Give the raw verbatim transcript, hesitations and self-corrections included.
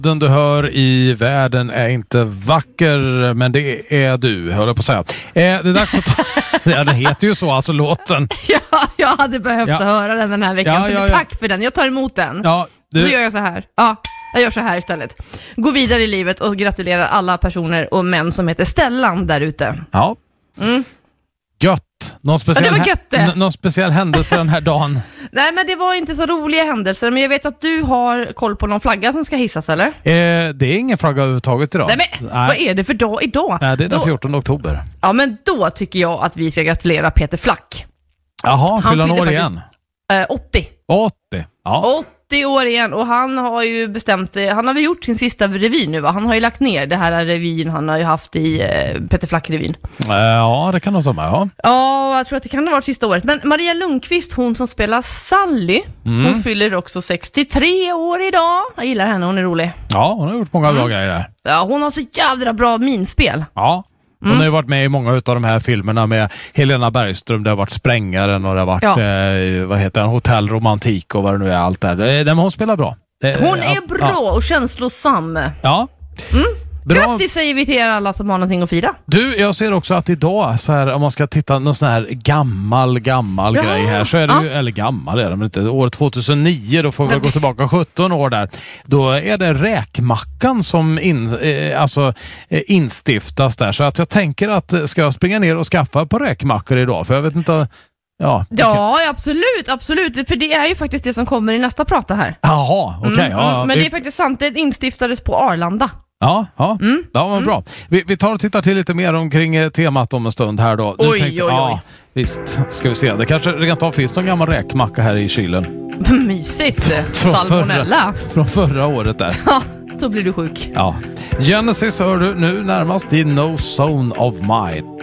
Den du hör i världen är inte vacker, men det är du, höll jag på att säga. Eh, det är dags att ta... ja, den heter ju så, alltså låten. Ja, jag hade behövt ja. höra den den här veckan. Ja, ja, ja. Tack för den, jag tar emot den. Ja, du... Så gör jag så här. Ja, jag gör så här istället. Gå vidare i livet och gratulerar alla personer och män som heter Stellan där ute. Ja. Mm. Gött. Någon speciell, ja, det var gött det. N- någon speciell händelse den här dagen? Nej, men det var inte så roliga händelser. Men jag vet att du har koll på någon flagga som ska hissas, eller? Eh, det är ingen flagga överhuvudtaget idag. Nej, men Nej. Vad är det för dag idag? Nej, det är den då... fjortonde oktober. Ja, men då tycker jag att vi ska gratulera Peter Flack. Jaha, fyller han år faktiskt, igen? Eh, åttio. åttio, ja. åttio år igen, och han har ju bestämt, han har väl gjort sin sista revy nu, va? Han har ju lagt ner det här revyn han har ju haft i eh, Peter Flack-revyn. Ja, det kan nog vara, ja. Ja, jag tror att det kan ha varit sista året. Men Maria Lundqvist, hon som spelar Sally, mm. hon fyller också sextiotre år idag. Jag gillar henne, hon är rolig. Ja, hon har gjort många mm. bra grejer där. Ja, hon har så jävla bra minspel. Ja. Hon mm. har ju varit med i många av de här filmerna med Helena Bergström. Det har varit Sprängaren och det har varit ja. eh, vad heter den? Hotell Romantik och vad det nu är, allt där. Det, det, hon spelar bra. Det, hon är ja, bra ja. och känslosam. Ja. Mm. Grattis säger vi till er alla som har någonting att fira. Du, jag ser också att idag, så här, om man ska titta någon sån här gammal, gammal ja. grej här, så är det ja. ju, eller gammal är det, men inte, år tjugohundranio, då får vi gå tillbaka sjutton år där. Då är det räkmackan som in, eh, alltså, eh, instiftas där. Så att jag tänker att ska jag springa ner och skaffa på räkmackor idag, för jag vet inte... Ja, ja absolut, absolut. För det är ju faktiskt det som kommer i nästa prata här. Jaha, okej. Okay, mm, ja, mm, men det är faktiskt sant, det instiftades på Arlanda. Ja, ja. Mm. ja vad bra. Vi, vi tar och tittar till lite mer omkring eh, temat om en stund här då. Oj, tänkte, oj, oj. Ja, visst, ska vi se. Det kanske rent av finns någon gammal räkmacka här i kylen. Mysigt. från Salmonella. Förra, från förra året där. Ja, då blir du sjuk. Ja. Genesis hör du nu närmast i No Zone of Mine.